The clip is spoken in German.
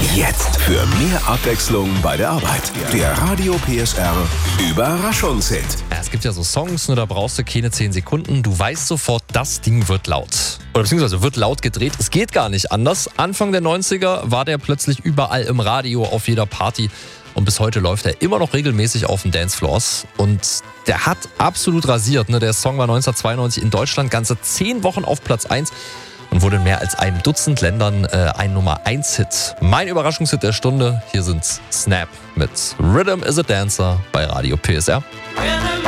Jetzt für mehr Abwechslung bei der Arbeit. Der Radio PSR Überraschungshit. Ja, es gibt ja so Songs, da brauchst du keine 10 Sekunden. Du weißt sofort, das Ding wird laut. Oder beziehungsweise wird laut gedreht. Es geht gar nicht anders. Anfang der 90er war der plötzlich überall im Radio, auf jeder Party. Und bis heute läuft er immer noch regelmäßig auf den Dancefloors. Und der hat absolut rasiert. Der Song war 1992 in Deutschland ganze 10 Wochen auf Platz 1 und wurde in mehr als einem Dutzend Ländern ein Nummer-1-Hit. Mein Überraschungshit der Stunde, hier sind Snap mit Rhythm is a Dancer bei Radio PSR.